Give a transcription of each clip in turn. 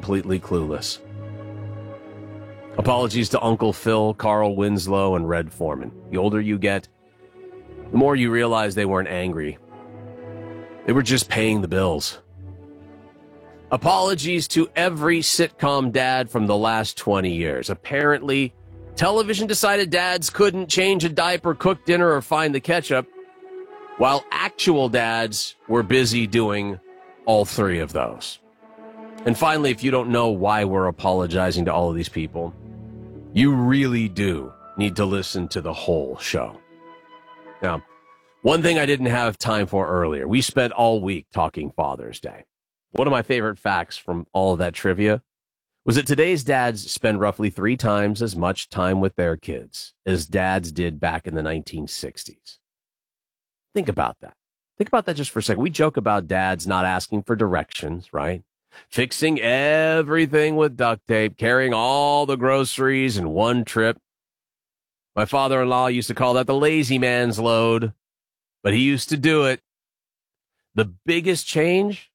completely clueless. Apologies to Uncle Phil, Carl Winslow, and Red Foreman. The older you get, the more you realize they weren't angry. They were just paying the bills. Apologies to every sitcom dad from the last 20 years. Apparently, television decided dads couldn't change a diaper, cook dinner, or find the ketchup, while actual dads were busy doing all three of those. And finally, if you don't know why we're apologizing to all of these people, you really do need to listen to the whole show. Now, one thing I didn't have time for earlier, we spent all week talking Father's Day. One of my favorite facts from all of that trivia was that today's dads spend roughly 3 times as much time with their kids as dads did back in the 1960s. Think about that. Think about that just for a second. We joke about dads not asking for directions, right? Fixing everything with duct tape, carrying all the groceries in one trip. My father-in-law used to call that the lazy man's load, but he used to do it. The biggest change?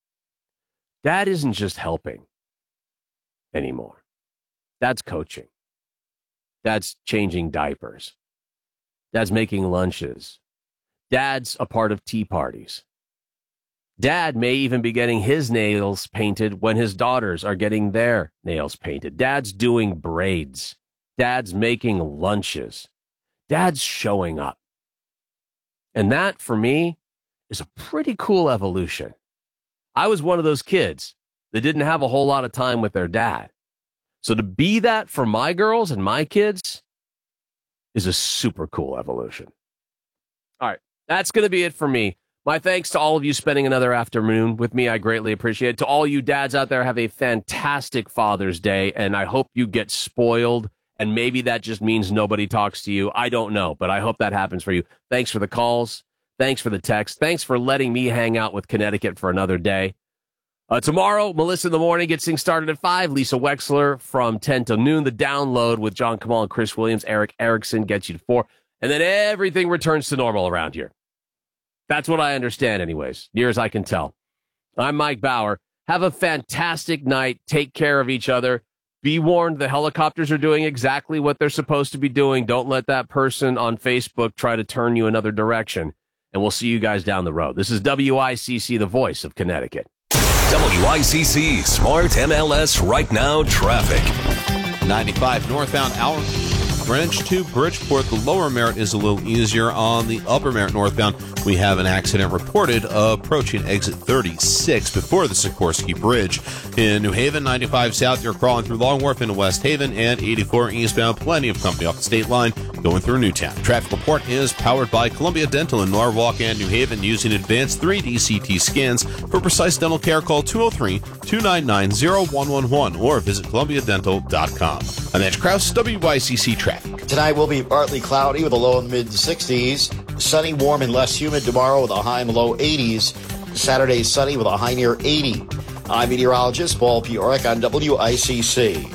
Dad isn't just helping anymore. Dad's coaching. Dad's changing diapers. Dad's making lunches. Dad's a part of tea parties. Dad may even be getting his nails painted when his daughters are getting their nails painted. Dad's doing braids. Dad's making lunches. Dad's showing up. And that, for me, is a pretty cool evolution. I was one of those kids that didn't have a whole lot of time with their dad. So to be that for my girls and my kids is a super cool evolution. All right, that's going to be it for me. My thanks to all of you spending another afternoon with me. I greatly appreciate it. To all you dads out there, have a fantastic Father's Day, and I hope you get spoiled, and maybe that just means nobody talks to you. I don't know, but I hope that happens for you. Thanks for the calls. Thanks for the text. Thanks for letting me hang out with Connecticut for another day. Tomorrow, Melissa in the Morning gets things started at 5. Lisa Wexler from 10 to noon. The Download with John Kamal and Chris Williams. Eric Erickson gets you to 4. And then everything returns to normal around here. That's what I understand anyways, near as I can tell. I'm Mike Bauer. Have a fantastic night. Take care of each other. Be warned, the helicopters are doing exactly what they're supposed to be doing. Don't let that person on Facebook try to turn you another direction. And we'll see you guys down the road. This is WICC, the voice of Connecticut. WICC Smart MLS Right Now traffic. 95 northbound hour. Greenwich to Bridgeport. The lower Merritt is a little easier. On the upper Merritt northbound, we have an accident reported approaching exit 36 before the Sikorsky Bridge. In New Haven, 95 south, you're crawling through Long Wharf into West Haven, and 84 eastbound, plenty of company off the state line going through Newtown. Traffic report is powered by Columbia Dental in Norwalk and New Haven, using advanced 3D CT scans. For precise dental care, call 203-299-0111 or visit columbiadental.com. I'm Edge Krause, WICC Traffic. Tonight will be partly cloudy with a low in the mid-60s. Sunny, warm, and less humid tomorrow with a high in the low 80s. Saturday, sunny with a high near 80. I'm meteorologist Paul Piorek on WICC.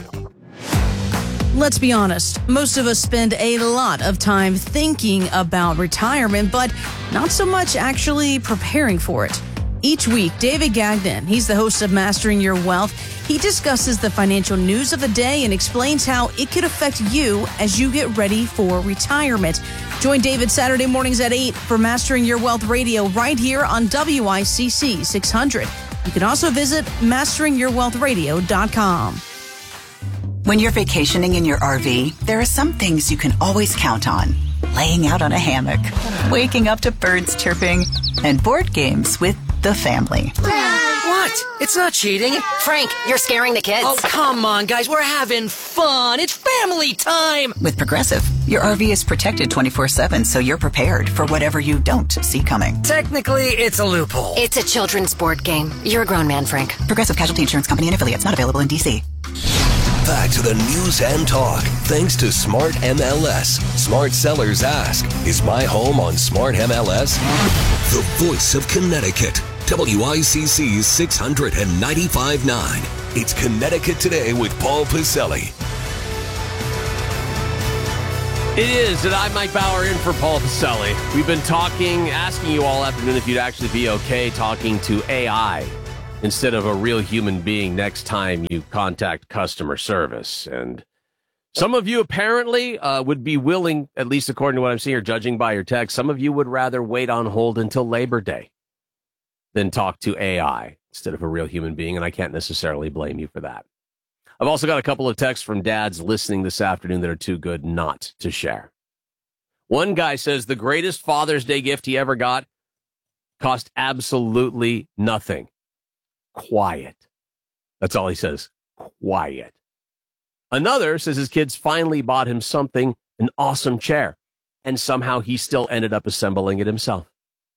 Let's be honest, most of us spend a lot of time thinking about retirement, but not so much actually preparing for it. Each week, David Gagnon, he's the host of Mastering Your Wealth. He discusses the financial news of the day and explains how it could affect you as you get ready for retirement. Join David Saturday mornings at 8 for Mastering Your Wealth Radio right here on WICC 600. You can also visit masteringyourwealthradio.com. When you're vacationing in your RV, there are some things you can always count on. Laying out on a hammock, waking up to birds chirping, and board games with the family. What? It's not cheating. Frank, you're scaring the kids. Oh, come on, guys. We're having fun. It's family time. With Progressive, your RV is protected 24/7, so you're prepared for whatever you don't see coming. Technically, it's a loophole. It's a children's board game. You're a grown man, Frank. Progressive Casualty Insurance Company and affiliates, not available in D.C. Back to the news and talk, thanks to Smart MLS. Smart sellers ask, is my home on Smart MLS? The voice of Connecticut. WICC 695.9. It's Connecticut Today with Paul Pacelli. It is, and I'm Mike Bauer in for Paul Pacelli. We've been asking you all afternoon if you'd actually be okay talking to AI instead of a real human being next time you contact customer service. And some of you apparently would be willing, at least according to what I'm seeing here, judging by your text, some of you would rather wait on hold until Labor Day than talk to AI instead of a real human being, and I can't necessarily blame you for that. I've also got a couple of texts from dads listening this afternoon that are too good not to share. One guy says the greatest Father's Day gift he ever got cost absolutely nothing. Quiet. That's all he says. Quiet. Another says his kids finally bought him something, an awesome chair, and somehow he still ended up assembling it himself.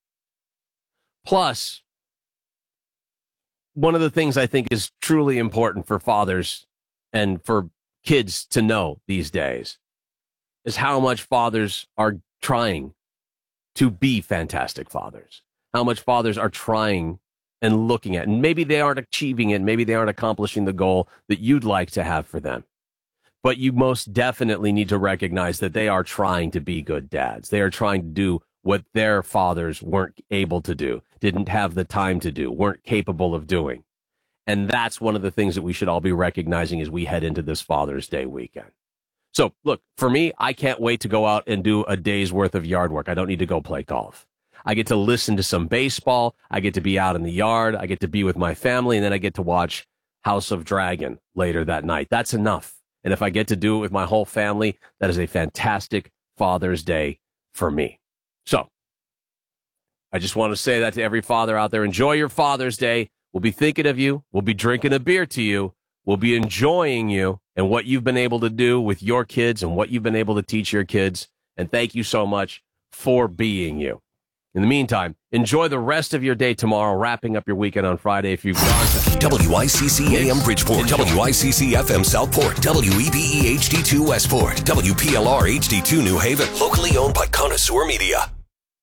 Plus, one of the things I think is truly important for fathers and for kids to know these days is how much fathers are trying to be fantastic fathers, how much fathers are trying and looking at, and maybe they aren't achieving it, maybe they aren't accomplishing the goal that you'd like to have for them. But you most definitely need to recognize that they are trying to be good dads. They are trying to do what their fathers weren't able to do, didn't have the time to do, weren't capable of doing. And that's one of the things that we should all be recognizing as we head into this Father's Day weekend. So, look, for me, I can't wait to go out and do a day's worth of yard work. I don't need to go play golf. I get to listen to some baseball. I get to be out in the yard. I get to be with my family. And then I get to watch House of Dragon later that night. That's enough. And if I get to do it with my whole family, that is a fantastic Father's Day for me. So I just want to say that to every father out there. Enjoy your Father's Day. We'll be thinking of you. We'll be drinking a beer to you. We'll be enjoying you and what you've been able to do with your kids and what you've been able to teach your kids. And thank you so much for being you. In the meantime, enjoy the rest of your day tomorrow, wrapping up your weekend on Friday if you've gone to WICC AM Bridgeport, WICC FM Southport, WEBE HD2 Westport, WPLR HD2 New Haven, locally owned by Connoisseur Media.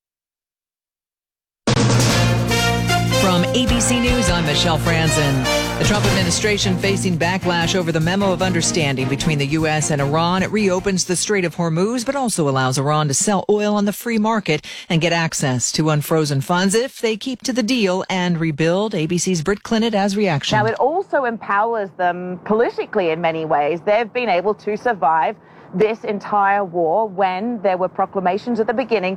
From ABC News, I'm Michelle Franzen. The Trump administration facing backlash over the memo of understanding between the U.S. and Iran. It reopens the Strait of Hormuz, but also allows Iran to sell oil on the free market and get access to unfrozen funds if they keep to the deal and rebuild. ABC's Britt Clinton has reaction. Now, it also empowers them politically in many ways. They've been able to survive this entire war when there were proclamations at the beginning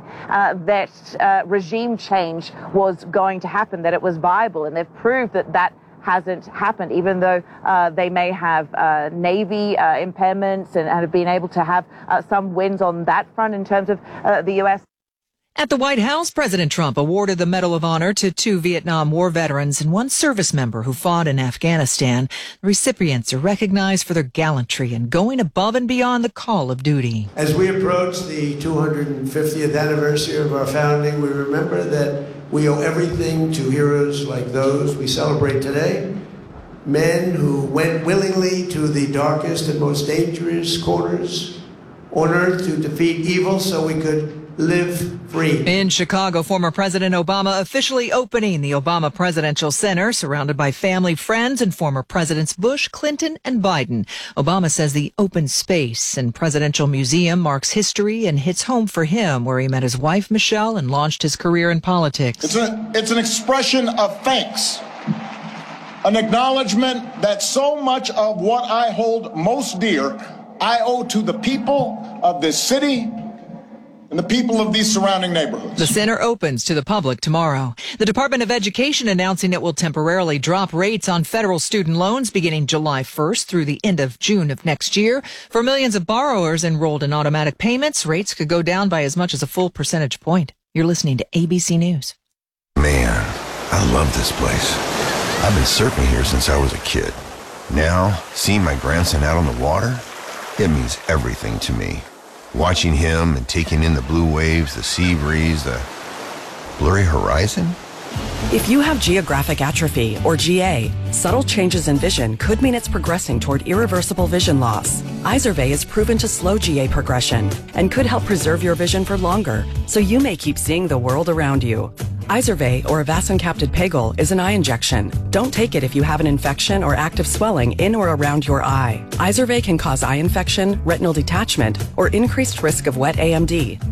that regime change was going to happen, that it was viable, and they've proved that that hasn't happened, even though they may have Navy impairments and have been able to have some wins on that front in terms of the U.S. At the White House, President Trump awarded the Medal of Honor to 2 Vietnam War veterans and 1 service member who fought in Afghanistan. The recipients are recognized for their gallantry and going above and beyond the call of duty. As we approach the 250th anniversary of our founding, we remember that we owe everything to heroes like those we celebrate today. Men who went willingly to the darkest and most dangerous corners on earth to defeat evil so we could live free. In Chicago, former President Obama officially opening the Obama Presidential Center, surrounded by family, friends, and former Presidents Bush, Clinton, and Biden. Obama says the open space and presidential museum marks history and hits home for him, where he met his wife, Michelle, and launched his career in politics. It's an expression of thanks, an acknowledgement that so much of what I hold most dear, I owe to the people of this city and the people of these surrounding neighborhoods. The center opens to the public tomorrow. The Department of Education announcing it will temporarily drop rates on federal student loans beginning July 1st through the end of June of next year. For millions of borrowers enrolled in automatic payments, rates could go down by as much as a full percentage point. You're listening to ABC News. Man, I love this place. I've been surfing here since I was a kid. Now, seeing my grandson out on the water, it means everything to me. Watching him and taking in the blue waves, the sea breeze, the blurry horizon. If you have geographic atrophy, or GA, subtle changes in vision could mean it's progressing toward irreversible vision loss. Izervay is proven to slow GA progression and could help preserve your vision for longer, so you may keep seeing the world around you. Izervay, or avacincaptad pegol, is an eye injection. Don't take it if you have an infection or active swelling in or around your eye. Izervay can cause eye infection, retinal detachment, or increased risk of wet AMD.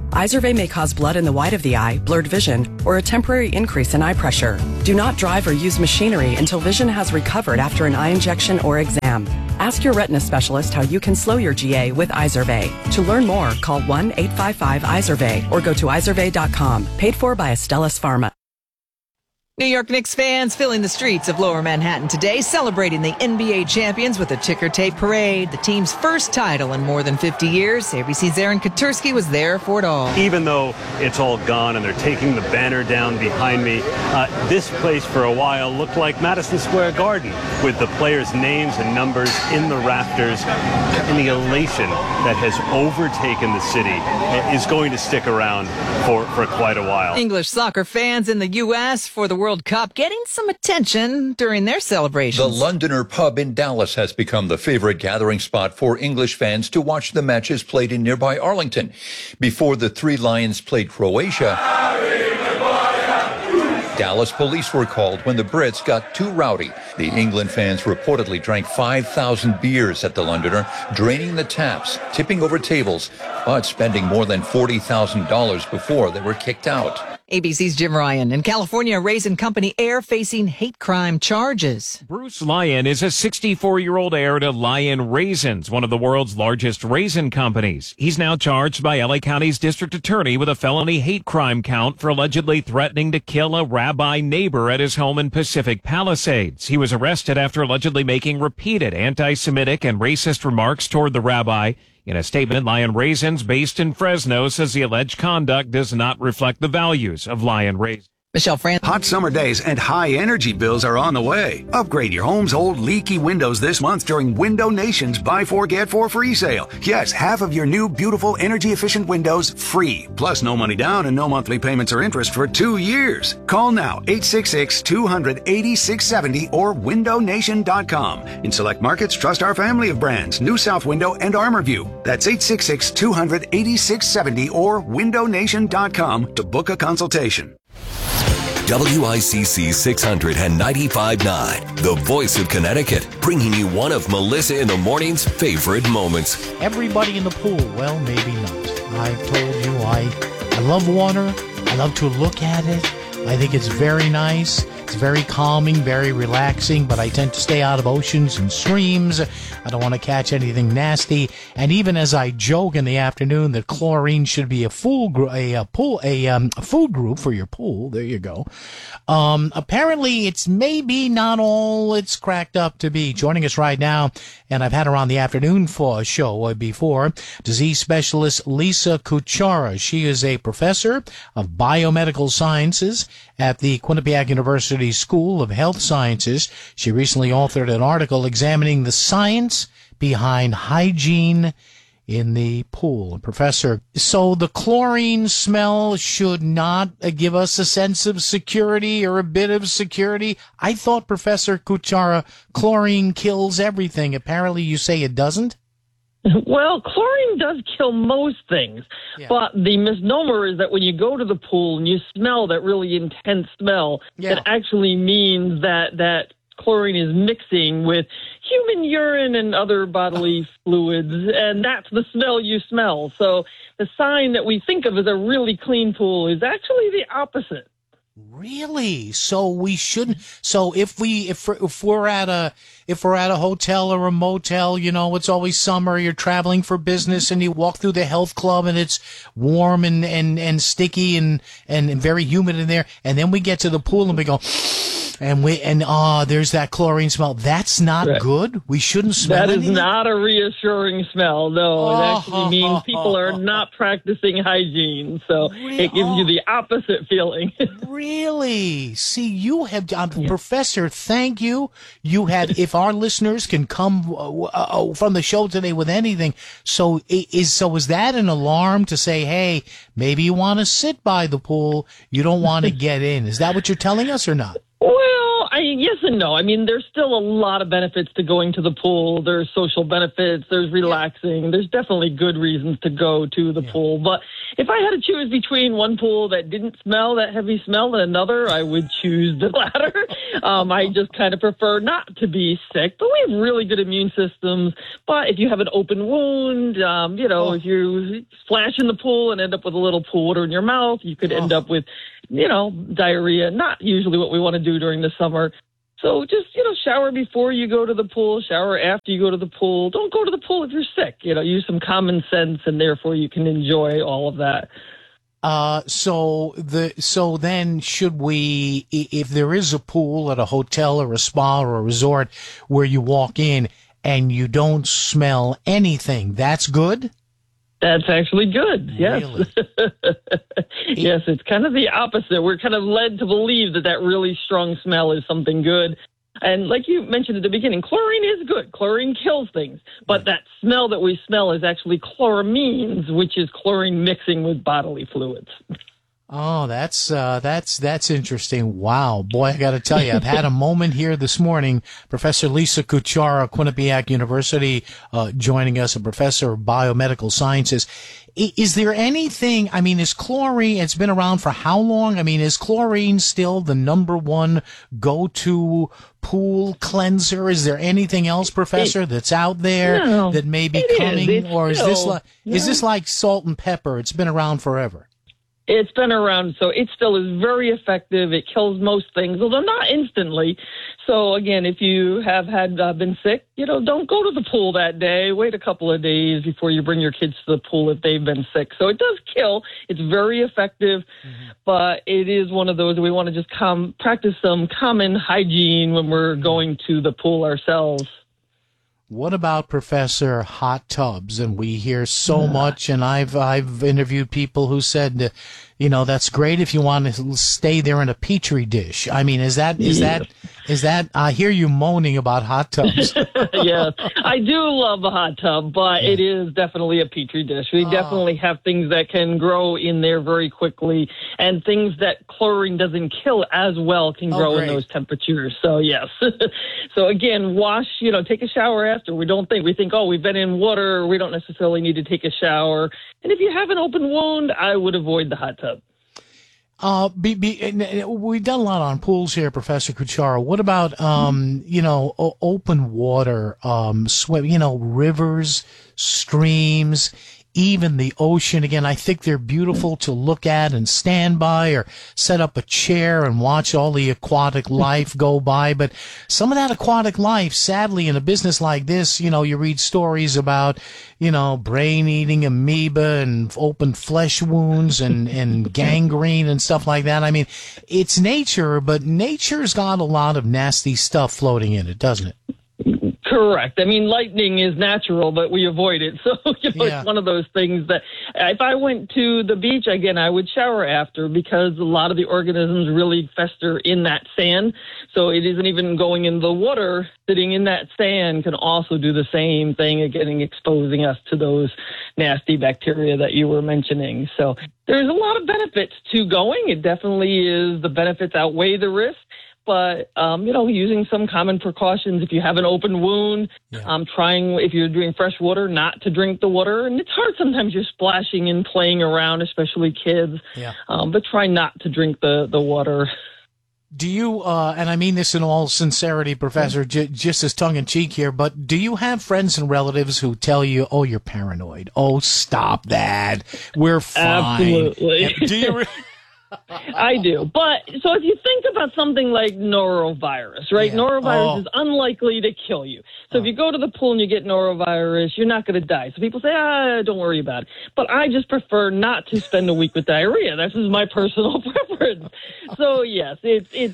Izervay may cause blood in the white of the eye, blurred vision, or a temporary increase in eye pressure. Do not drive or use machinery until vision has recovered after an eye injection or exam. Ask your retina specialist how you can slow your GA with Izervay. To learn more, call 1-855-IZERVAY or go to izervay.com. Paid for by Astellas Pharma. New York Knicks fans filling the streets of Lower Manhattan today, celebrating the NBA champions with a ticker tape parade, the team's first title in more than 50 years. ABC's Aaron Katursky was there for it all. Even though it's all gone and they're taking the banner down behind me, this place for a while looked like Madison Square Garden, with the players' names and numbers in the rafters. And the elation that has overtaken the city is going to stick around for quite a while. English soccer fans in the U.S. for the World Cup getting some attention during their celebrations. The Londoner pub in Dallas has become the favorite gathering spot for English fans to watch the matches played in nearby Arlington. Before the Three Lions played Croatia, Dallas police were called when the Brits got too rowdy. The England fans reportedly drank 5,000 beers at the Londoner, draining the taps, tipping over tables, but spending more than $40,000 before they were kicked out. ABC's Jim Ryan. In California, Raisin Company heir facing hate crime charges. Bruce Lyon is a 64-year-old heir to Lyon Raisins, one of the world's largest raisin companies. He's now charged by LA County's district attorney with a felony hate crime count for allegedly threatening to kill a rabbi neighbor at his home in Pacific Palisades. He was arrested after allegedly making repeated anti-Semitic and racist remarks toward the rabbi. In a statement, Lyon Raisins, based in Fresno, says the alleged conduct does not reflect the values of Lyon Raisins. Michelle Francis. Hot summer days and high energy bills are on the way. Upgrade your home's old leaky windows this month during Window Nation's Buy 4 Get 4 free sale. Yes, half of your new beautiful energy efficient windows free. Plus no money down and no monthly payments or interest for 2 years. Call now 866-200-8670 or windownation.com. In select markets, trust our family of brands, New South Window and ArmorView. That's 866-200-8670 or windownation.com to book a consultation. WICC 695.9, the voice of Connecticut, bringing you one of Melissa in the Morning's favorite moments. Everybody in the pool, well, maybe not. I've told you I love water. I love to look at it. I think it's very nice. It's very calming, very relaxing, but I tend to stay out of oceans and streams. I don't want to catch anything nasty. And even as I joke in the afternoon that chlorine should be a food group for your pool, there you go. Apparently it's maybe not all it's cracked up to be. Joining us right now, and I've had her on the afternoon for a show before, disease specialist Lisa Kuchara. She is a professor of biomedical sciences at the Quinnipiac University School of Health Sciences. She recently authored an article examining the science behind hygiene in the pool. Professor, so the chlorine smell should not give us a sense of security or a bit of security? I thought, Professor Kuchara, chlorine kills everything. Apparently you say it doesn't? Well, chlorine does kill most things, but the misnomer is that when you go to the pool and you smell that really intense smell, it actually means that chlorine is mixing with human urine and other bodily fluids, and that's the smell you smell. So the sign that we think of as a really clean pool is actually the opposite. Really? So we shouldn't. So if we're at a hotel or a motel, you know, it's always summer. You're traveling for business, and you walk through the health club, and it's warm and sticky and very humid in there. And then we get to the pool, and we go, and there's that chlorine smell. That's not good. We shouldn't smell That is anything? not a reassuring smell. No, it actually means people are not practicing hygiene. So it gives you the opposite feeling. Really? See, you have, Professor, thank you. You had, if our listeners can come from the show today with anything, so is that an alarm to say, hey, maybe you want to sit by the pool, you don't want to get in? Is that what you're telling us or not? Well, Yes and no. I mean, there's still a lot of benefits to going to the pool. There's social benefits. There's relaxing. There's definitely good reasons to go to the pool. But if I had to choose between one pool that didn't smell that heavy smell and another, I would choose the latter. I just kind of prefer not to be sick. But we have really good immune systems. But if you have an open wound, if you splash in the pool and end up with a little pool water in your mouth, you could end up with, diarrhea. Not usually what we want to do during the summer. So just, shower before you go to the pool, shower after you go to the pool. Don't go to the pool if you're sick. Use some common sense, and therefore you can enjoy all of that. So then should we, if there is a pool at a hotel or a spa or a resort where you walk in and you don't smell anything, that's good? That's actually good. Yes. Really? Yes, it's kind of the opposite. We're kind of led to believe that really strong smell is something good. And like you mentioned at the beginning, chlorine is good. Chlorine kills things. But that smell that we smell is actually chloramines, which is chlorine mixing with bodily fluids. Oh, that's interesting. Wow. Boy, I got to tell you, I've had a moment here this morning. Professor Lisa Kuchara, Quinnipiac University, joining us, a professor of biomedical sciences. Is there anything, is chlorine, it's been around for how long? Is chlorine still the number one go-to pool cleanser? Is there anything else, Professor, that's out there that may be coming? Or is this like salt and pepper? It's been around forever. It's been around, so it still is very effective. It kills most things, although not instantly. So, again, if you have been sick, don't go to the pool that day. Wait a couple of days before you bring your kids to the pool if they've been sick. So it does kill. It's very effective, but it is one of those we want to just practice some common hygiene when we're going to the pool ourselves. What about, Professor, hot tubs? And we hear so much, and I've interviewed people who said, that's great if you want to stay there in a petri dish. Is that? I hear you moaning about hot tubs. Yes, I do love a hot tub, but it is definitely a petri dish. We definitely have things that can grow in there very quickly, and things that chlorine doesn't kill as well can grow in those temperatures. So yes. So again, wash. Take a shower after. We think, we've been in water. We don't necessarily need to take a shower. And if you have an open wound, I would avoid the hot tub. We've done a lot on pools here, Professor Kuchara. What about, open water, rivers, streams, even the ocean? Again, I think they're beautiful to look at and stand by, or set up a chair and watch all the aquatic life go by. But some of that aquatic life, sadly, in a business like this, you read stories about, brain-eating amoeba and open flesh wounds and gangrene and stuff like that. It's nature, but nature's got a lot of nasty stuff floating in it, doesn't it? Correct. Lightning is natural, but we avoid it. So, it's one of those things that if I went to the beach, again, I would shower after, because a lot of the organisms really fester in that sand. So it isn't even going in the water. Sitting in that sand can also do the same thing, again, exposing us to those nasty bacteria that you were mentioning. So there's a lot of benefits to going. It definitely is. The benefits outweigh the risk. But, using some common precautions. If you have an open wound, trying, if you're doing fresh water, not to drink the water. And it's hard sometimes, you're splashing and playing around, especially kids. But try not to drink the water. Do you, and I mean this in all sincerity, Professor, just as tongue-in-cheek here, but do you have friends and relatives who tell you, you're paranoid? Oh, stop that. We're fine. Absolutely. Do you I do. But so if you think about something like norovirus, right? Norovirus is unlikely to kill you. So if you go to the pool and you get norovirus, you're not going to die. So people say, don't worry about it. But I just prefer not to spend a week with diarrhea. This is my personal preference. So yes, it is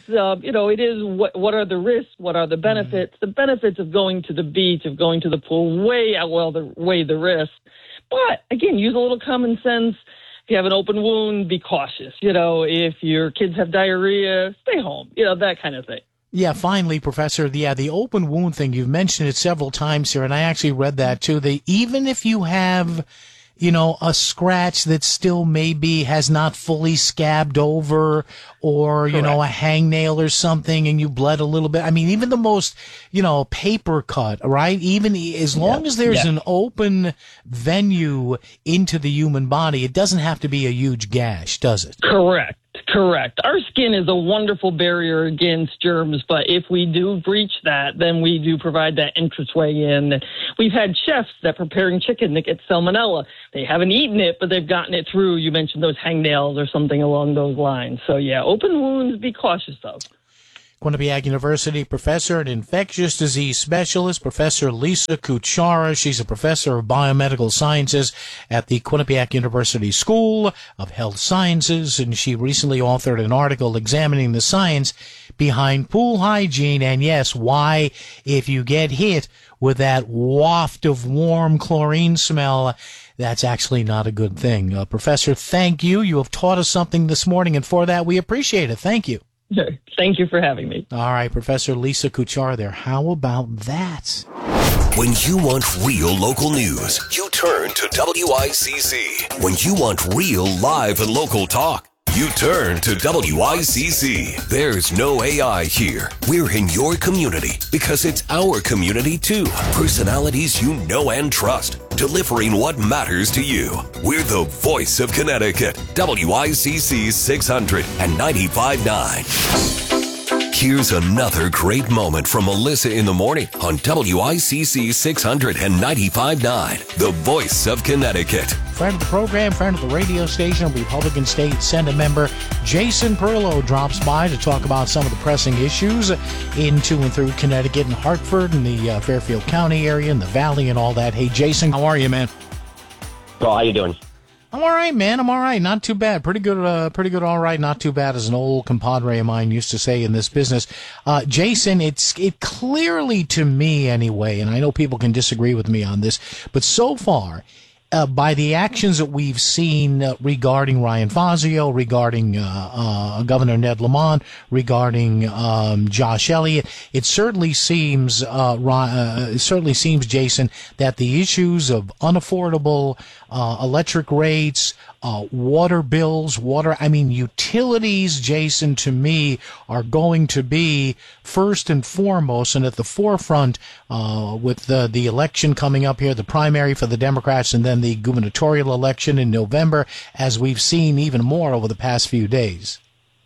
what are the risks? What are the benefits? The benefits of going to the beach, of going to the pool, weigh the risks. But again, use a little common sense. If you have an open wound, be cautious. If your kids have diarrhea, stay home. That kind of thing. Yeah, finally, Professor, the open wound thing, you've mentioned it several times here, and I actually read that too. Even if you have a scratch that still maybe has not fully scabbed over, or, Correct. A hangnail or something, and you bled a little bit. I mean, even the most, paper cut, right? Even as long as there's an open venue into the human body, it doesn't have to be a huge gash, does it? Correct. Our skin is a wonderful barrier against germs, but if we do breach that, then we do provide that entranceway in. We've had chefs that preparing chicken that get salmonella. They haven't eaten it, but they've gotten it through. You mentioned those hangnails or something along those lines. So, yeah, open wounds, be cautious of. Quinnipiac University professor and infectious disease specialist, Professor Lisa Kuchara. She's a professor of biomedical sciences at the Quinnipiac University School of Health Sciences, and she recently authored an article examining the science behind pool hygiene, and yes, why, if you get hit with that waft of warm chlorine smell, that's actually not a good thing. Professor, thank you. You have taught us something this morning, and for that, we appreciate it. Thank you. Thank you for having me. All right, Professor Lisa Kuchar there. How about that? When you want real local news, you turn to WICC. When you want real live and local talk, you turn to WICC. There's no AI here. We're in your community because it's our community too. Personalities you know and trust, delivering what matters to you. We're the voice of Connecticut. WICC 600 and 95.9. Here's another great moment from Melissa in the morning on WICC 600 and 95.9, the voice of Connecticut. Friend of the program, friend of the radio station, Republican State Senate member Jason Perlow drops by to talk about some of the pressing issues in, to, and through Connecticut and Hartford and the Fairfield County area and the Valley and all that. Hey, Jason, how are you, man? So how you doing? I'm all right, man. I'm all right. Not too bad. Pretty good, all right. Not too bad, as an old compadre of mine used to say in this business. Jason, it clearly, to me anyway, and I know people can disagree with me on this, but so far, by the actions that we've seen regarding Ryan Fazio, regarding Governor Ned Lamont, regarding Josh Elliott, it certainly seems, Jason, that the issues of unaffordable electric rates, water bills, utilities, Jason, to me, are going to be first and foremost and at the forefront with the election coming up here, the primary for the Democrats, and then the gubernatorial election in November, as we've seen even more over the past few days.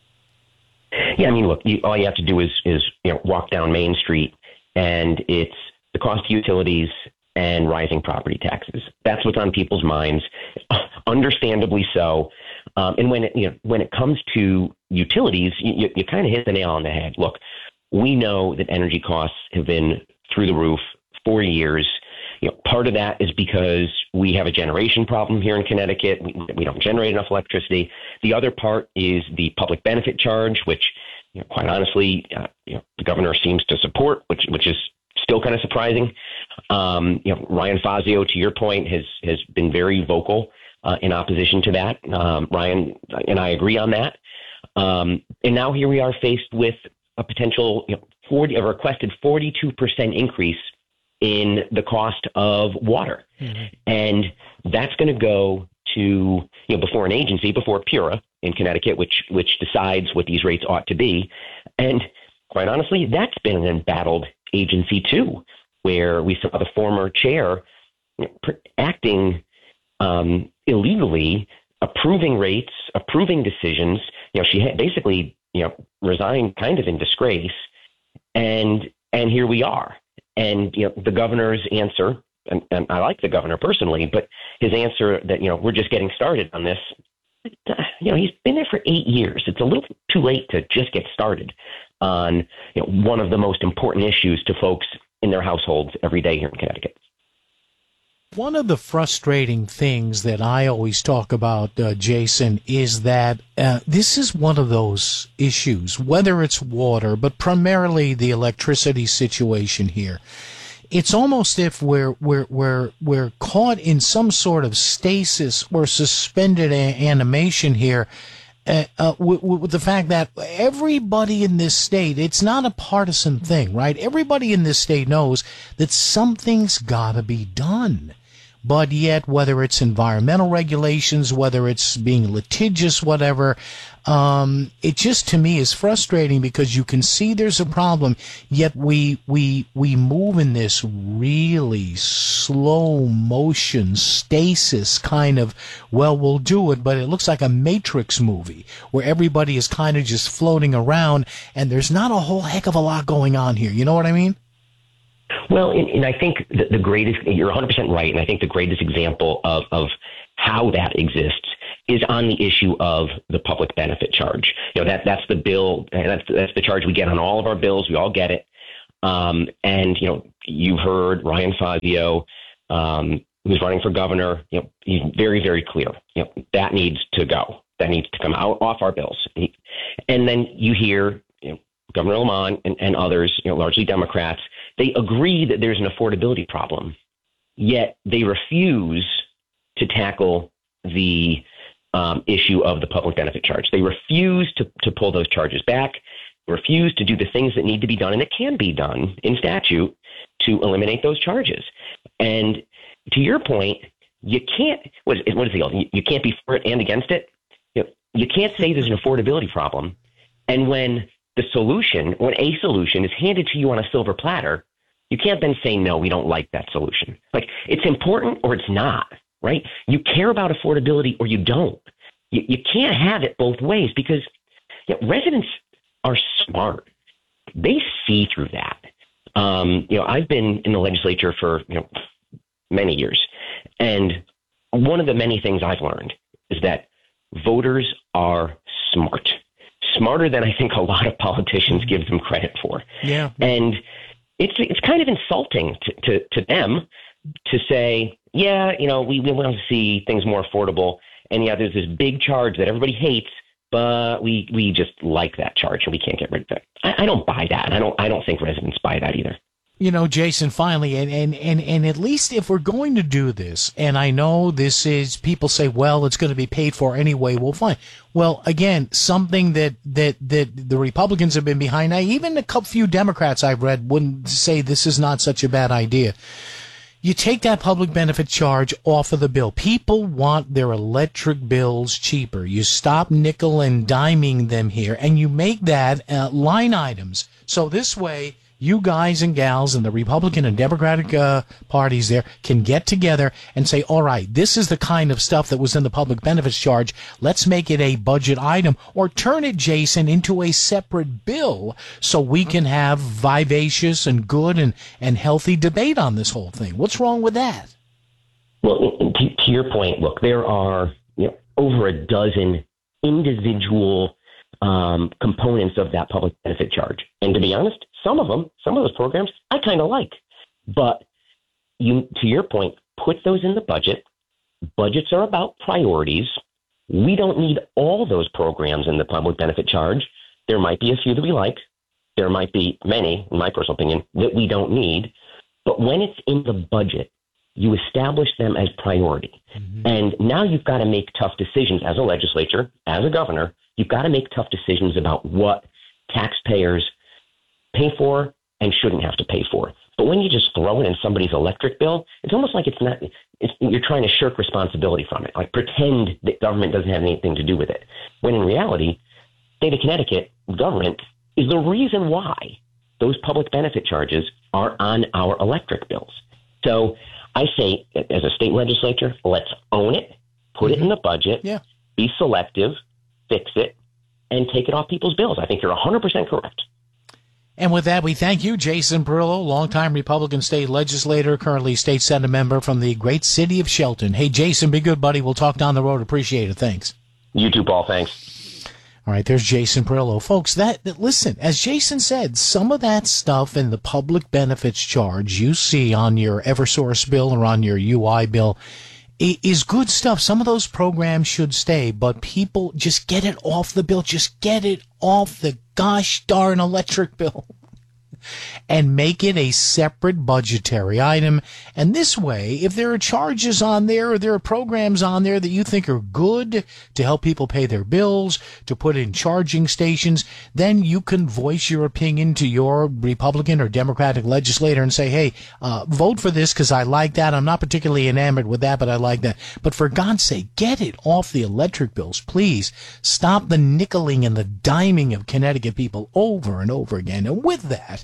Yeah, look, all you have to do is walk down Main Street, and it's the cost of utilities and rising property taxes. That's what's on people's minds, understandably so. And when it comes to utilities, you kind of hit the nail on the head. Look, we know that energy costs have been through the roof for years. Part of that is because we have a generation problem here in Connecticut. We don't generate enough electricity. The other part is the public benefit charge, which, quite honestly, the governor seems to support, which is still kind of surprising. Ryan Fazio, to your point, has been very vocal in opposition to that. Ryan and I agree on that. And now here we are faced with a potential a requested 42% increase in the cost of water. Mm-hmm. And that's going to go to, before an agency, before PURA in Connecticut, which decides what these rates ought to be. And quite honestly, that's been an embattled agency too, where we saw the former chair acting illegally, approving rates, approving decisions. She had basically, resigned kind of in disgrace. And here we are. And, the governor's answer, and I like the governor personally, but his answer that, we're just getting started on this, he's been there for 8 years. It's a little too late to just get started on one of the most important issues to folks in their households every day here in Connecticut. One of the frustrating things that I always talk about, Jason, is that this is one of those issues, whether it's water, but primarily the electricity situation here. It's almost if we're caught in some sort of stasis or suspended animation here. With the fact that everybody in this state, it's not a partisan thing, right? Everybody in this state knows that something's got to be done. but yet whether it's environmental regulations, whether it's being litigious, whatever, it just to me is frustrating because you can see there's a problem, yet we move in this really slow motion stasis kind of, well, we'll do it, but it looks like a Matrix movie where everybody is kind of just floating around and there's not a whole heck of a lot going on here. You know what I mean? Well, and I think the greatest, you're 100% right, and I think the greatest example of how that exists is on the issue of the public benefit charge. That's the bill, that's the charge we get on all of our bills. We all get it. And you've heard Ryan Fazio, who's running for governor. He's very, very clear. That needs to go. That needs to come off our bills. And then you hear Governor Lamont and others, largely Democrats, they agree that there's an affordability problem, yet they refuse to tackle the issue of the public benefit charge. They refuse to pull those charges back, refuse to do the things that need to be done, and it can be done in statute to eliminate those charges. And to your point, you can't, what is the old? You can't be for it and against it. You can't say there's an affordability problem, and when a solution is handed to you on a silver platter, you can't then say, no, we don't like that solution. Like, it's important or it's not, right? You care about affordability or you don't. You can't have it both ways because residents are smart. They see through that. I've been in the legislature for, many years. And one of the many things I've learned is that voters are smart. Smarter than I think a lot of politicians give them credit for. Yeah. And it's kind of insulting to them to say, yeah, we want to see things more affordable. And yeah, there's this big charge that everybody hates, but we just like that charge and we can't get rid of it. I don't buy that. I don't think residents buy that either. Jason, finally, and at least if we're going to do this, and I know this is, people say, well, it's going to be paid for anyway, well, fine. Well, again, something that the Republicans have been behind. Now, even a few Democrats I've read wouldn't say this is not such a bad idea. You take that public benefit charge off of the bill. People want their electric bills cheaper. You stop nickel and diming them here, and you make that line items. So this way, you guys and gals in the Republican and Democratic parties there can get together and say, all right, this is the kind of stuff that was in the public benefits charge. Let's make it a budget item, or turn it, Jason, into a separate bill so we can have vivacious and good and healthy debate on this whole thing. What's wrong with that? Well, to your point, look, there are over a dozen individual components of that public benefit charge. And to be honest, some of those programs I kind of like. But to your point, put those in the budget. Budgets are about priorities. We don't need all those programs in the public benefit charge. There might be a few that we like. There might be many, in my personal opinion, that we don't need. But when it's in the budget, you establish them as priority. Mm-hmm. And now you've got to make tough decisions as a legislature, as a governor. You've got to make tough decisions about what taxpayers pay for and shouldn't have to pay for. But when you just throw it in somebody's electric bill, it's almost like you're trying to shirk responsibility from it, like pretend that government doesn't have anything to do with it. When in reality, state of Connecticut government is the reason why those public benefit charges are on our electric bills. So I say, as a state legislature, let's own it, put it in the budget, be selective, fix it, and take it off people's bills. I think you're 100% correct. And with that, we thank you, Jason Perillo, longtime Republican state legislator, currently state Senate member from the great city of Shelton. Hey, Jason, be good, buddy. We'll talk down the road. Appreciate it. Thanks. You too, Paul. Thanks. All right, there's Jason Perillo. Folks, listen, as Jason said, some of that stuff in the public benefits charge you see on your Eversource bill or on your UI bill is good stuff. Some of those programs should stay, but people just get it off the bill. Just get it off the gosh darn electric bill. and make it a separate budgetary item. And this way, if there are charges on there or there are programs on there that you think are good to help people pay their bills, to put in charging stations, then you can voice your opinion to your Republican or Democratic legislator and say, hey, vote for this because I like that. I'm not particularly enamored with that, but I like that. But for God's sake, get it off the electric bills, please. Stop the nickeling and the diming of Connecticut people over and over again. And with that,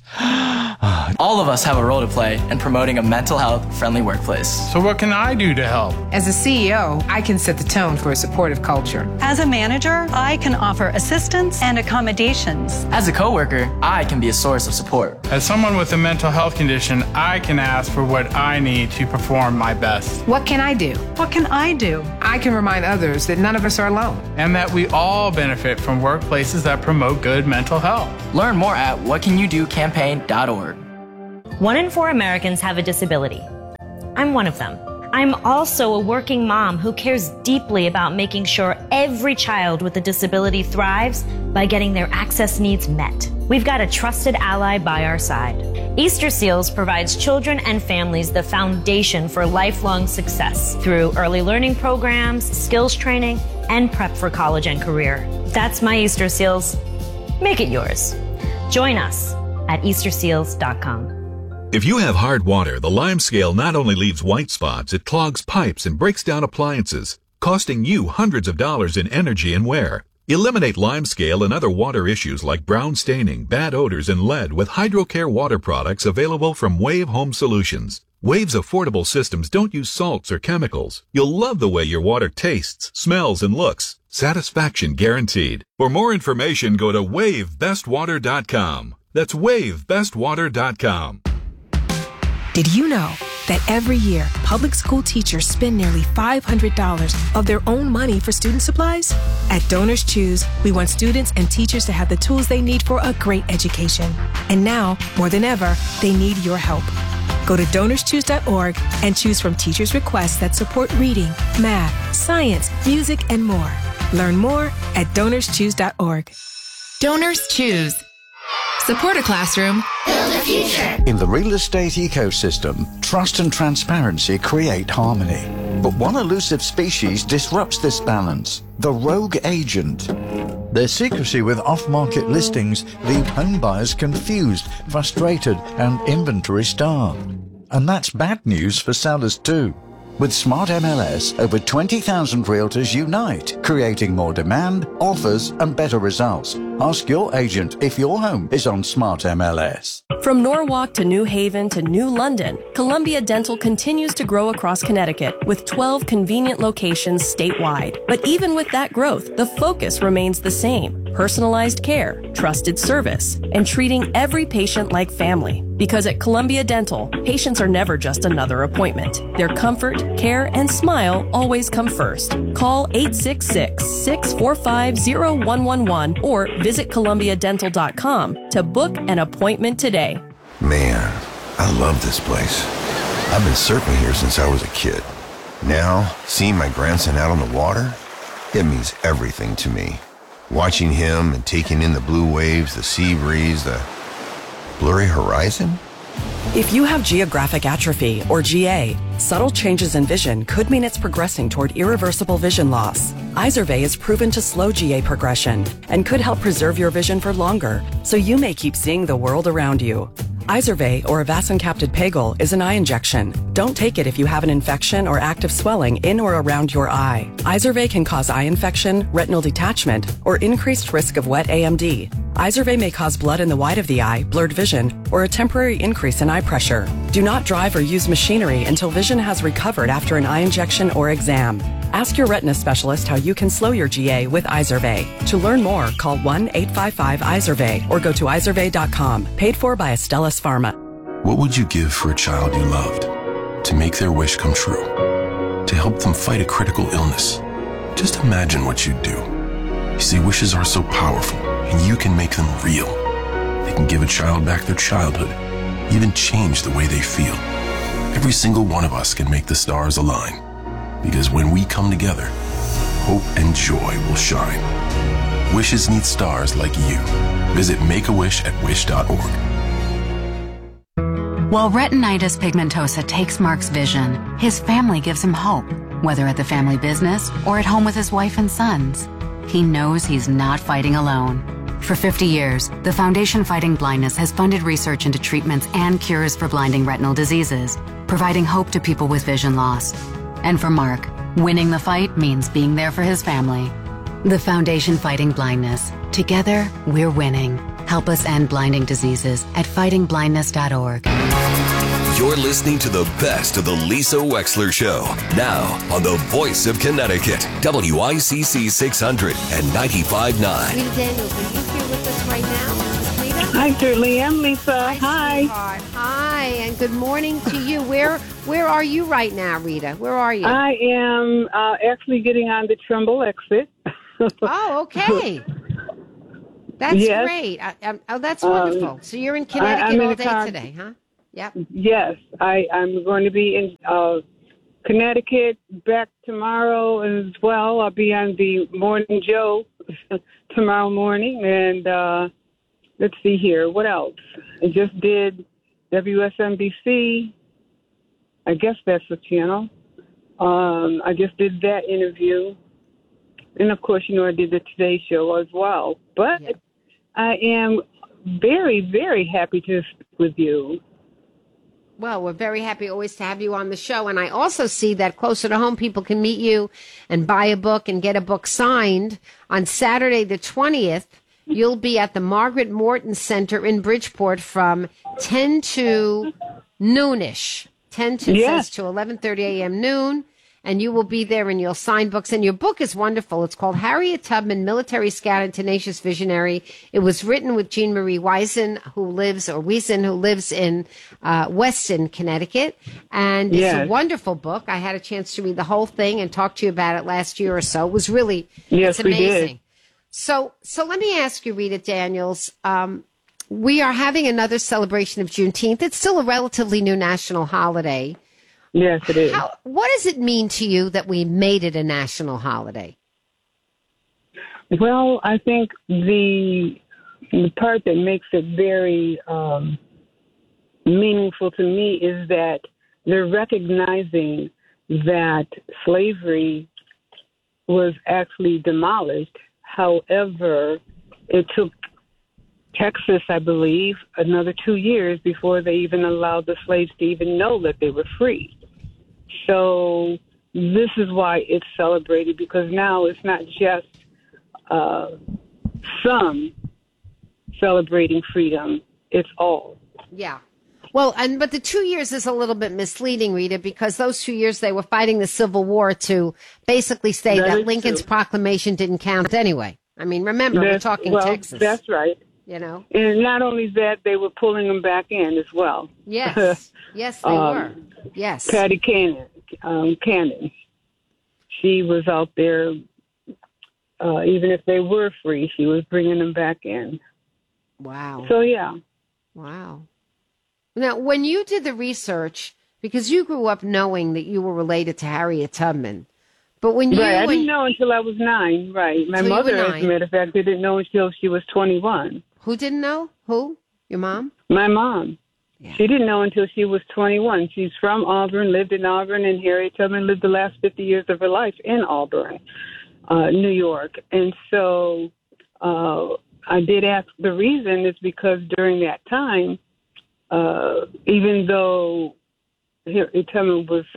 all of us have a role to play in promoting a mental health friendly workplace. So what can I do to help? As a CEO, I can set the tone for a supportive culture. As a manager, I can offer assistance and accommodations. As a coworker, I can be a source of support. As someone with a mental health condition, I can ask for what I need to perform my best. What can I do? What can I do? I can remind others that none of us are alone. And that we all benefit from workplaces that promote good mental health. Learn more at whatcanyoudocampaign.org. 1 in 4 Americans have a disability. I'm one of them. I'm also a working mom who cares deeply about making sure every child with a disability thrives by getting their access needs met. We've got a trusted ally by our side. Easter Seals provides children and families the foundation for lifelong success through early learning programs, skills training, and prep for college and career. That's my Easter Seals. Make it yours. Join us at easterseals.com. If you have hard water, the Lime Scale not only leaves white spots, it clogs pipes and breaks down appliances, costing you hundreds of dollars in energy and wear. Eliminate Lime Scale and other water issues like brown staining, bad odors, and lead with HydroCare water products available from Wave Home Solutions. Wave's affordable systems don't use salts or chemicals. You'll love the way your water tastes, smells, and looks. Satisfaction guaranteed. For more information, go to WaveBestWater.com. That's WaveBestWater.com. Did you know that every year, public school teachers spend nearly $500 of their own money for student supplies? At Donors Choose, we want students and teachers to have the tools they need for a great education. And now, more than ever, they need your help. Go to DonorsChoose.org and choose from teachers' requests that support reading, math, science, music, and more. Learn more at DonorsChoose.org. Donors Choose. Support a classroom. Build a future. In the real estate ecosystem, trust and transparency create harmony. But one elusive species disrupts this balance: the rogue agent. Their secrecy with off-market listings leave homebuyers confused, frustrated, and inventory starved. And that's bad news for sellers too. With Smart MLS, over 20,000 realtors unite, creating more demand, offers, and better results. Ask your agent if your home is on Smart MLS. From Norwalk to New Haven to New London, Columbia Dental continues to grow across Connecticut with 12 convenient locations statewide. But even with that growth, the focus remains the same: personalized care, trusted service, and treating every patient like family. Because at Columbia Dental, patients are never just another appointment. Their comfort, care, and smile always come first. Call 866-645-0111 or visit ColumbiaDental.com to book an appointment today. Man, I love this place. I've been surfing here since I was a kid. Now, seeing my grandson out on the water, it means everything to me. Watching him and taking in the blue waves, the sea breeze, the blurry horizon? If you have geographic atrophy, or GA, subtle changes in vision could mean it's progressing toward irreversible vision loss. Izervay is proven to slow GA progression and could help preserve your vision for longer, so you may keep seeing the world around you. Izervay, or avacincaptad pegol, is an eye injection. Don't take it if you have an infection or active swelling in or around your eye. Izervay can cause eye infection, retinal detachment, or increased risk of wet AMD. Izervay may cause blood in the white of the eye, blurred vision, or a temporary increase in eye pressure. Do not drive or use machinery until vision has recovered after an eye injection or exam. Ask your retina specialist how you can slow your GA with Izervay. To learn more, call 1-855-IZERVAY or go to izervay.com. Paid for by Astellas Pharma. What would you give for a child you loved? To make their wish come true? To help them fight a critical illness? Just imagine what you'd do. You see, wishes are so powerful, and you can make them real. They can give a child back their childhood, even change the way they feel. Every single one of us can make the stars align. Because when we come together, hope and joy will shine. Wishes need stars like you. Visit Make-A-Wish at wish.org. While retinitis pigmentosa takes Mark's vision, his family gives him hope, whether at the family business or at home with his wife and sons. He knows he's not fighting alone. For 50 years, the Foundation Fighting Blindness has funded research into treatments and cures for blinding retinal diseases, providing hope to people with vision loss. And for Mark, winning the fight means being there for his family. The Foundation Fighting Blindness. Together, we're winning. Help us end blinding diseases at fightingblindness.org. You're listening to the best of the Lisa Wexler Show, now on the Voice of Connecticut, WICC 600 and 95.9. Rita Daniels, are you here with us right now, Rita? I certainly am, Lisa. Hi. Hi, and good morning to you. Where are you right now, Rita? Where are you? I am actually getting on the Trumbull exit. Oh, okay. That's great. Oh, that's wonderful. So you're in Connecticut all day today, huh? Yep. Yes, I'm going to be in Connecticut back tomorrow as well. I'll be on the Morning Joe tomorrow morning. And let's see here. What else? I just did WSNBC. I guess that's the channel. I just did that interview. And, of course, I did the Today Show as well. But I am very, very happy to speak with you. Well, we're very happy always to have you on the show. And I also see that closer to home, people can meet you and buy a book and get a book signed. On Saturday, the 20th, you'll be at the Margaret Morton Center in Bridgeport from 10 to noonish. 10 to, says, to 11:30 a.m. noon. And you will be there and you'll sign books. And your book is wonderful. It's called Harriet Tubman, Military Scout and Tenacious Visionary. It was written with Jean Marie Wiesen, who lives in Weston, Connecticut. And it's a wonderful book. I had a chance to read the whole thing and talk to you about it last year or so. It was really, it's amazing. We did. So let me ask you, Rita Daniels, we are having another celebration of Juneteenth. It's still a relatively new national holiday. Yes, it is. What does it mean to you that we made it a national holiday? Well, I think the part that makes it very meaningful to me is that they're recognizing that slavery was actually demolished. However, it took Texas, I believe, another 2 years before they even allowed the slaves to even know that they were free. So this is why it's celebrated, because now it's not just some celebrating freedom, it's all. Yeah. Well, but the 2 years is a little bit misleading, Rita, because those 2 years they were fighting the Civil War to basically say that Lincoln's proclamation didn't count anyway. I mean, remember, we're talking Texas. That's right. And not only that, they were pulling them back in as well. Yes. Yes, they were. Yes. Patty Cannon. She was out there, even if they were free, she was bringing them back in. Wow. So, yeah. Wow. Now, when you did the research, because you grew up knowing that you were related to Harriet Tubman, but when you... Right, I didn't know until I was 9, right. My mother, as a matter of fact, didn't know until she was 21. Who didn't know? Who? Your mom? My mom. Yeah. She didn't know until she was 21. She's from Auburn, lived in Auburn, and Harriet Tubman lived the last 50 years of her life in Auburn, New York. And so I did ask the reason is because during that time, even though Harriet Tubman was,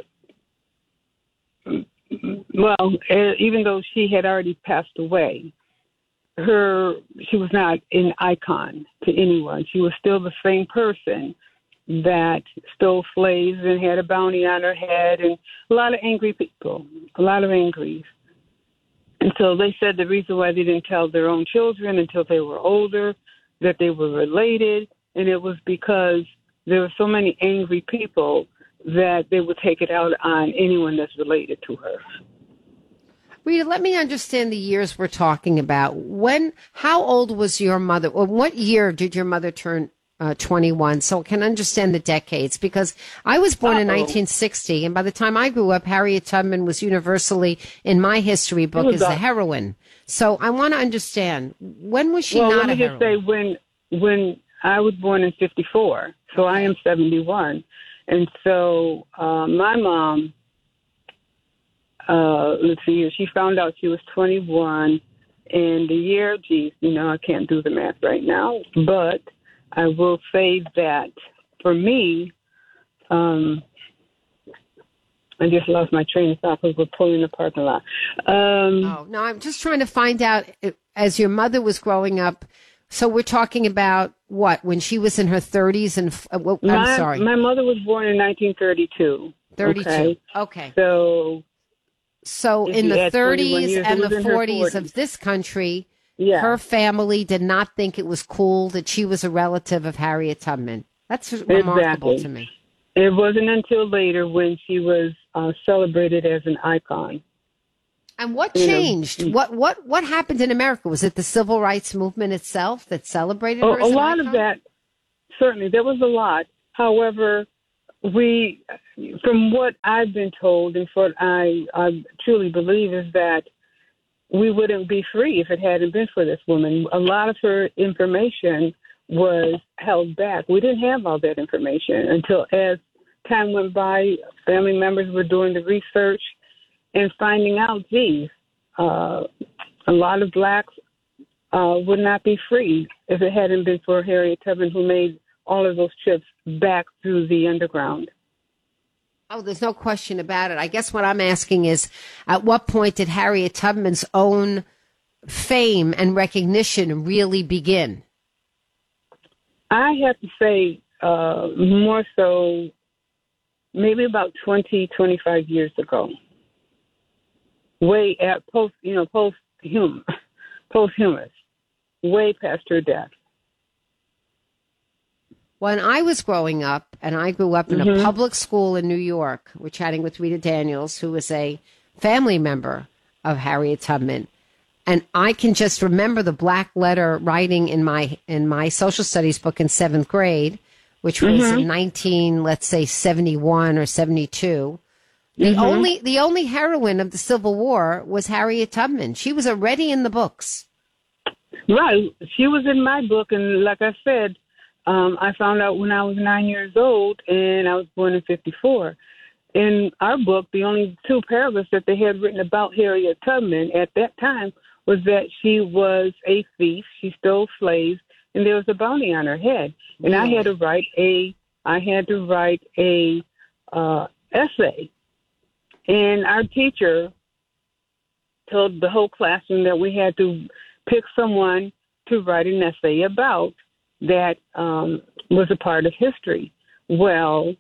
even though she had already passed away, she was not an icon to anyone. She was still the same person that stole slaves and had a bounty on her head, and a lot of angry people, a lot of angries. And so they said the reason why they didn't tell their own children until they were older that they were related, and it was because there were so many angry people that they would take it out on anyone that's related to her. Rita, let me understand the years we're talking about. How old was your mother, or what year did your mother turn 21? So I can understand the decades, because I was born in 1960, and by the time I grew up, Harriet Tubman was universally, in my history book, as the heroine. So I want to understand, when was she not a heroine? Let me just say, when I was born in 54, so I am 71. And so my mom, let's see, she found out she was 21 in the year, I can't do the math right now, but I will say that for me, I just lost my train of thought because we're pulling in the parking lot. No, I'm just trying to find out, as your mother was growing up, so we're talking about what, when she was in her 30s and, I'm sorry. My mother was born in 1932. 32. Okay. So in the 30s and the 40s of this country, her family did not think it was cool that she was a relative of Harriet Tubman. That's remarkable to me. It wasn't until later when she was celebrated as an icon. And what changed? What happened in America? Was it the civil rights movement itself that celebrated her as an icon? A lot of that, certainly. There was a lot. However, from what I've been told and what I truly believe is that we wouldn't be free if it hadn't been for this woman. A lot of her information was held back. We didn't have all that information until as time went by, family members were doing the research and finding out, a lot of blacks would not be free if it hadn't been for Harriet Tubman, who made all of those trips back through the underground. Oh, there's no question about it. I guess what I'm asking is, at what point did Harriet Tubman's own fame and recognition really begin? I have to say more so maybe about 20, 25 years ago. Way at posthumous, way past her death. When I was growing up, and I grew up in a public school in New York, we're chatting with Rita Daniels, who was a family member of Harriet Tubman. And I can just remember the black letter writing in my social studies book in 7th grade, which was in 71 or 72. The only heroine of the Civil War was Harriet Tubman. She was already in the books. Right. She was in my book. And like I said, I found out when I was 9 years old, and I was born in 54. In our book, the only 2 paragraphs that they had written about Harriet Tubman at that time was that she was a thief, she stole slaves, and there was a bounty on her head. And I had to write a essay. And our teacher told the whole classroom that we had to pick someone to write an essay about that was a part of history. Well,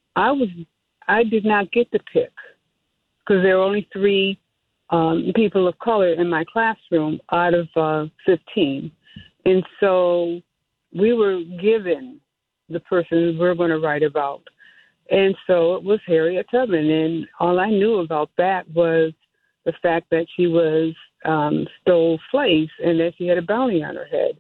I did not get to pick because there were only 3 people of color in my classroom out of 15. And so we were given the person we're going to write about. And so it was Harriet Tubman. And all I knew about that was the fact that she was stole slaves and that she had a bounty on her head.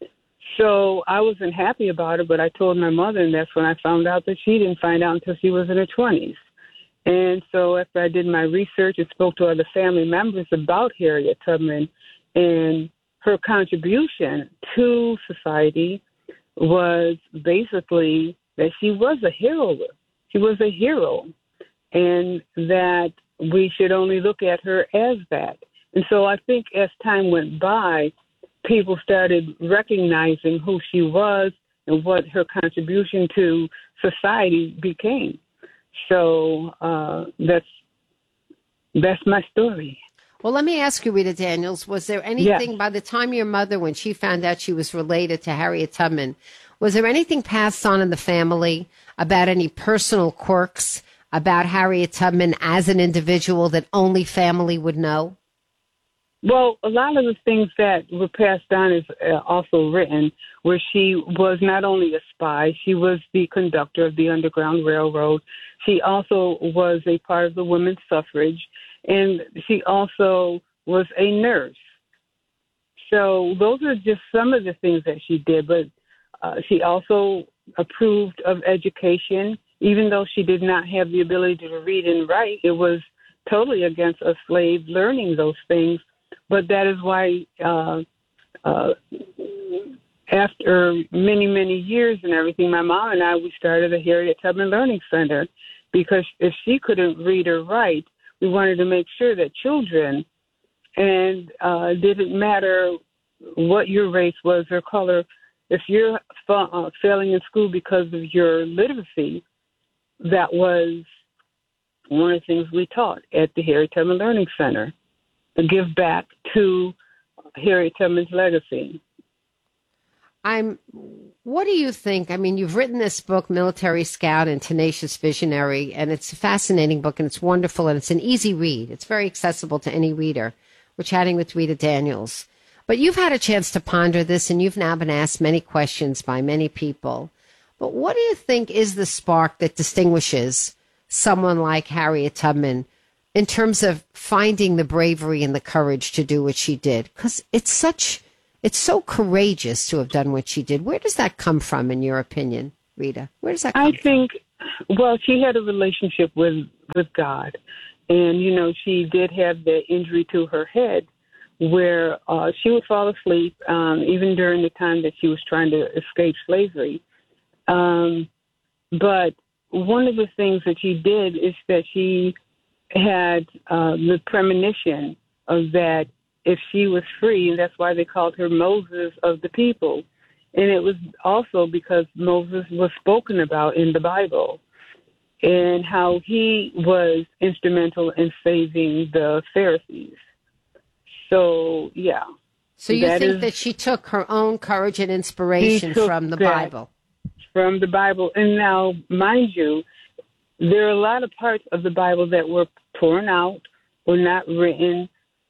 So I wasn't happy about it, but I told my mother, and that's when I found out that she didn't find out until she was in her 20s. And so after I did my research and spoke to other family members about Harriet Tubman and her contribution to society was basically that she was a hero. She was a hero, and that we should only look at her as that. And so I think as time went by, people started recognizing who she was and what her contribution to society became. So that's my story. Well, let me ask you, Rita Daniels, was there anything by the time your mother, when she found out she was related to Harriet Tubman, was there anything passed on in the family about any personal quirks about Harriet Tubman as an individual that only family would know? Well, a lot of the things that were passed on is also written, where she was not only a spy, she was the conductor of the Underground Railroad. She also was a part of the women's suffrage, and she also was a nurse. So those are just some of the things that she did, but she also approved of education, even though she did not have the ability to read and write. It was totally against a slave learning those things. But that is why after many, many years and everything, my mom and I, we started a Harriet Tubman Learning Center because if she couldn't read or write, we wanted to make sure that children, and didn't matter what your race was or color, if you're failing in school because of your literacy, that was one of the things we taught at the Harriet Tubman Learning Center, to give back to Harriet Tubman's legacy. What do you think? I mean, you've written this book, Military Scout and Tenacious Visionary, and it's a fascinating book, and it's wonderful, and it's an easy read. It's very accessible to any reader. We're chatting with Rita Daniels. But you've had a chance to ponder this, and you've now been asked many questions by many people. But what do you think is the spark that distinguishes someone like Harriet Tubman in terms of finding the bravery and the courage to do what she did? Because it's so courageous to have done what she did. Where does that come from, in your opinion, Rita? Where does that come from? Well, she had a relationship with God. And, she did have the injury to her head where she would fall asleep, even during the time that she was trying to escape slavery. But one of the things that she did is that she had the premonition of that if she was free, and that's why they called her Moses of the people. And it was also because Moses was spoken about in the Bible and how he was instrumental in saving the Pharisees. So, yeah. So you think that she took her own courage and inspiration from the Bible? From the Bible. And now, mind you, there are a lot of parts of the Bible that were torn out or not written.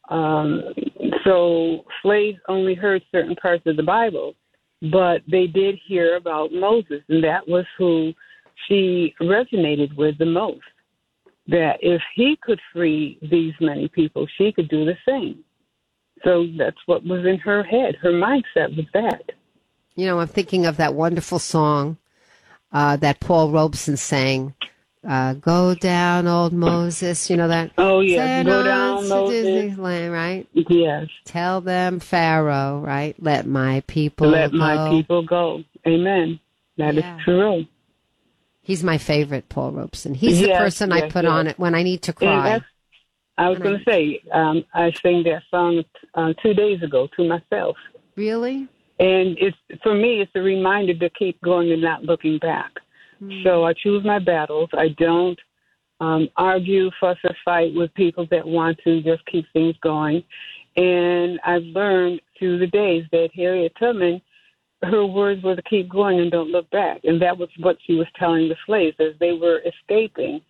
So slaves only heard certain parts of the Bible, but they did hear about Moses, and that was who she resonated with the most. That if he could free these many people, she could do the same. So that's what was in her head. Her mindset was that. I'm thinking of that wonderful song that Paul Robeson sang, Go Down, Old Moses. You know that? Oh, yeah. Send Go down, Moses. Disneyland, right? Yes. Tell them, Pharaoh, right? Let my people go. Let my people go. Amen. That is true. He's my favorite, Paul Robeson. He's the person I put on it when I need to cry. I was going to say, I sang that song 2 days ago to myself. Really? And for me, it's a reminder to keep going and not looking back. So I choose my battles. I don't argue, fuss, or fight with people that want to just keep things going. And I've learned through the days that Harriet Tubman, her words were to keep going and don't look back. And that was what she was telling the slaves as they were escaping.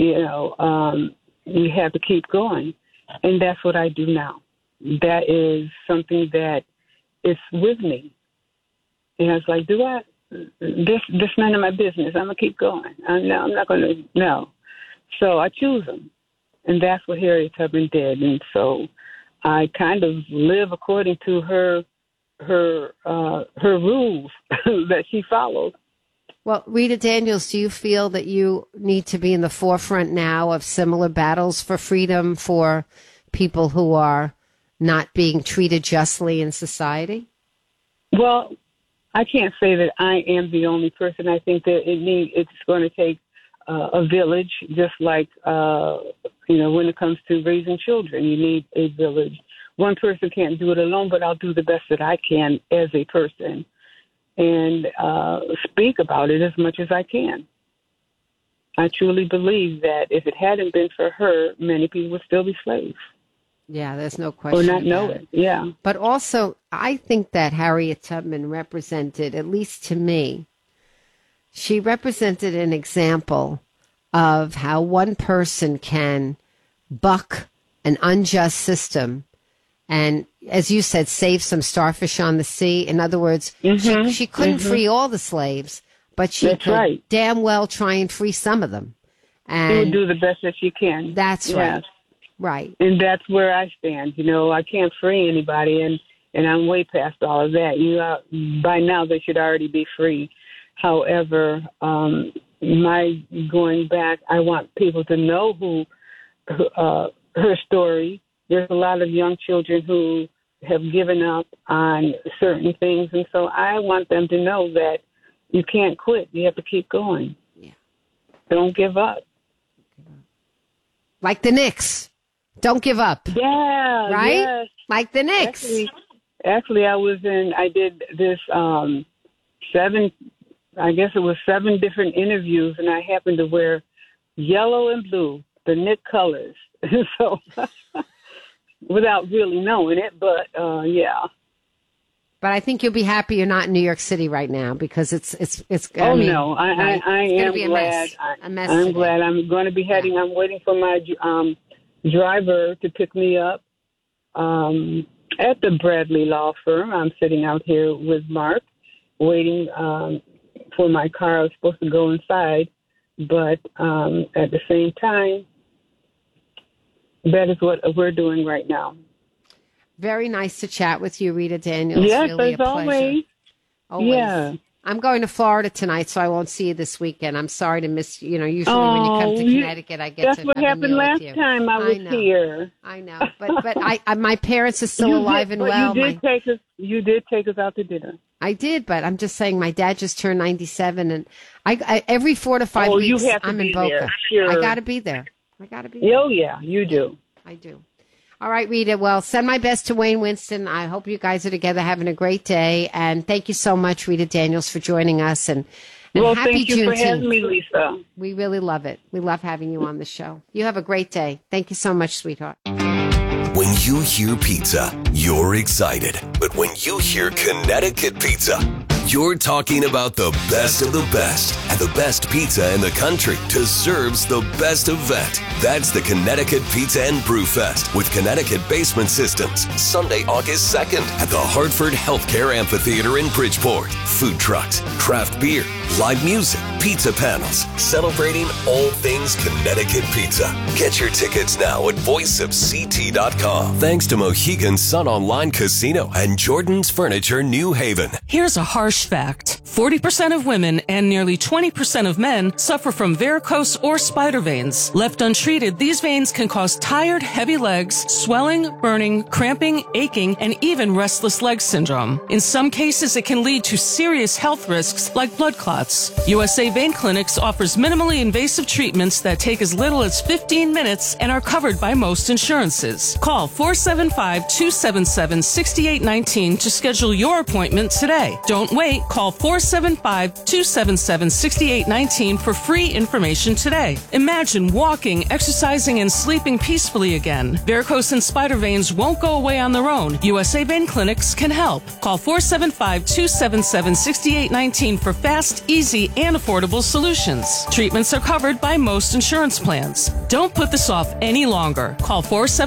You have to keep going. And that's what I do now. That is something that is with me. And I was like, this none of my business. I'm going to keep going. I'm not going to, no. So I choose them. And that's what Harriet Tubman did. And so I kind of live according to her rules that she followed. Well, Rita Daniels, do you feel that you need to be in the forefront now of similar battles for freedom for people who are not being treated justly in society? Well, I can't say that I am the only person. I think that it's going to take a village, just like, when it comes to raising children, you need a village. One person can't do it alone, but I'll do the best that I can as a person and speak about it as much as I can. I truly believe that if it hadn't been for her, many people would still be slaves. Yeah, there's no question. Or not know it, yeah. But also, I think that Harriet Tubman represented, at least to me, she represented an example of how one person can buck an unjust system and, as you said, save some starfish on the sea. In other words, she couldn't free all the slaves, but she could damn well try and free some of them. And she would do the best that she can. That's right. Right. And that's where I stand. I can't free anybody, and I'm way past all of that. By now they should already be free. However, my going back, I want people to know her story. There's a lot of young children who have given up on certain things. And so I want them to know that you can't quit. You have to keep going. Yeah. Don't give up. Like the Knicks. Don't give up. Yeah. Right? Yes. Like the Knicks. Actually, I did this 7 different interviews, and I happened to wear yellow and blue, the Knicks colors. So, without really knowing it, but yeah. But I think you'll be happy you're not in New York City right now because it's. I am glad. I'm glad. I'm going to be heading. I'm waiting for my driver to pick me up at the Bradley Law Firm. I'm sitting out here with Mark, waiting for my car. I was supposed to go inside, but at the same time, that is what we're doing right now. Very nice to chat with you, Rita Daniels. Yes, really as always. Yeah. I'm going to Florida tonight, so I won't see you this weekend. I'm sorry to miss you. Usually when you come to Connecticut, I get that's to what have a happened meal last with you. time I was here. I know, but my parents are still alive and well. You did take us out to dinner. I did, but I'm just saying my dad just turned 97, and I every 4 to 5 weeks I'm in Boca. Sure. I got to be there. Oh yeah, you do. I do. All right, Rita. Well, send my best to Wayne Winston. I hope you guys are together having a great day. And thank you so much, Rita Daniels, for joining us. And well, happy thank you Juneteenth. for having me, Lisa. We really love it. We love having you on the show. You have a great day. Thank you so much, sweetheart. When you hear pizza, you're excited. But when you hear Connecticut pizza, you're talking about the best of the best. And the best pizza in the country deserves the best event. That's the Connecticut Pizza and Brew Fest with Connecticut Basement Systems. Sunday, August 2nd at the Hartford Healthcare Amphitheater in Bridgeport. Food trucks, craft beer, live music, pizza panels, celebrating all things Connecticut pizza. Get your tickets now at voiceofct.com. Thanks to Mohegan Sun Online Casino and Jordan's Furniture New Haven. Here's a harsh fact. 40% of women and nearly 20% of men suffer from varicose or spider veins. Left untreated, these veins can cause tired, heavy legs, swelling, burning, cramping, aching, and even restless leg syndrome. In some cases, it can lead to serious health risks like blood clots. USA Vein Clinics offers minimally invasive treatments that take as little as 15 minutes and are covered by most insurances. Call 475-277-6819 to schedule your appointment today. Don't wait. Call 475-277-6819 for free information today. Imagine walking, exercising, and sleeping peacefully again. Varicose and spider veins won't go away on their own. USA Vein Clinics can help. Call 475-277-6819 for fast, easy, and affordable solutions. Treatments are covered by most insurance plans. Don't put this off any longer. Call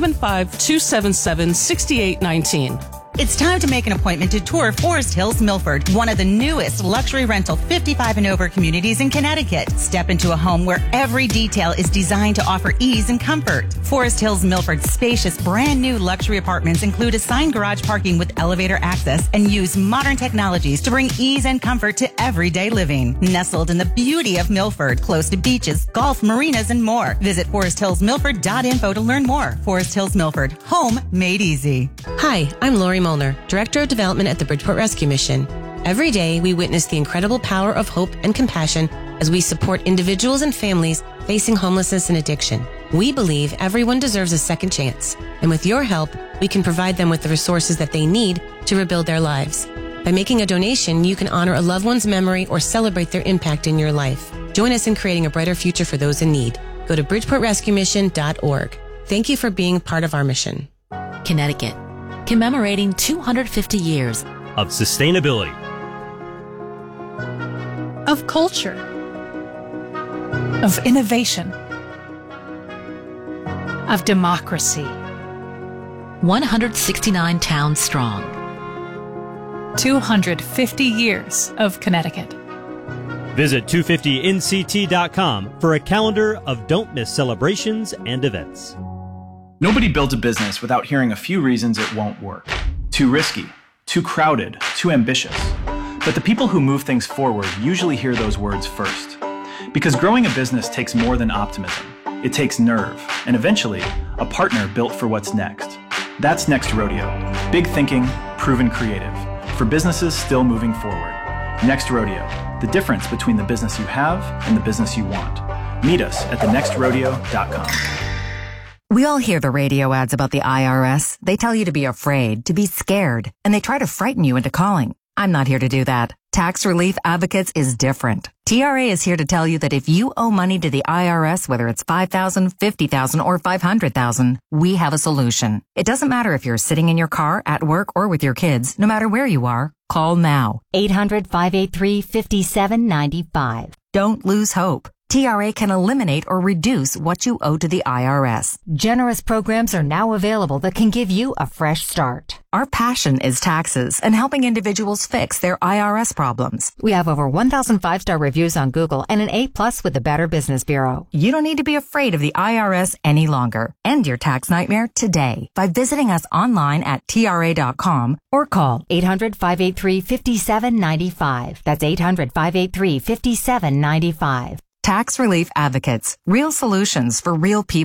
475-277-6819. It's time to make an appointment to tour Forest Hills Milford, one of the newest luxury rental 55 and over communities in Connecticut. Step into a home where every detail is designed to offer ease and comfort. Forest Hills Milford's spacious, brand new luxury apartments include assigned garage parking with elevator access and use modern technologies to bring ease and comfort to everyday living. Nestled in the beauty of Milford, close to beaches, golf, marinas, and more. Visit foresthillsmilford.info to learn more. Forest Hills Milford, home made easy. Hi, I'm Lori Molnar, Director of Development at the Bridgeport Rescue Mission. Every day, we witness the incredible power of hope and compassion as we support individuals and families facing homelessness and addiction. We believe everyone deserves a second chance, and with your help, we can provide them with the resources that they need to rebuild their lives. By making a donation, you can honor a loved one's memory or celebrate their impact in your life. Join us in creating a brighter future for those in need. Go to bridgeportrescuemission.org. Thank you for being part of our mission. Connecticut, commemorating 250 years of sustainability, of culture, of innovation, of democracy. 169 towns strong. 250 years of Connecticut. Visit 250nct.com for a calendar of don't miss celebrations and events. Nobody builds a business without hearing a few reasons it won't work. Too risky, too crowded, too ambitious. But the people who move things forward usually hear those words first. Because growing a business takes more than optimism. It takes nerve, and eventually, a partner built for what's next. That's Next Rodeo. Big thinking, proven creative. For businesses still moving forward. Next Rodeo, the difference between the business you have and the business you want. Meet us at thenextrodeo.com. We all hear the radio ads about the IRS. They tell you to be afraid, to be scared, and they try to frighten you into calling. I'm not here to do that. Tax Relief Advocates is different. TRA is here to tell you that if you owe money to the IRS, whether it's $5,000, $50,000, or $500,000, we have a solution. It doesn't matter if you're sitting in your car, at work, or with your kids. No matter where you are, call now. 800-583-5795. Don't lose hope. TRA can eliminate or reduce what you owe to the IRS. Generous programs are now available that can give you a fresh start. Our passion is taxes and helping individuals fix their IRS problems. We have over 1,000 5-star reviews on Google and an A+ with the Better Business Bureau. You don't need to be afraid of the IRS any longer. End your tax nightmare today by visiting us online at TRA.com or call 800-583-5795. That's 800-583-5795. Tax Relief Advocates. Real solutions for real people.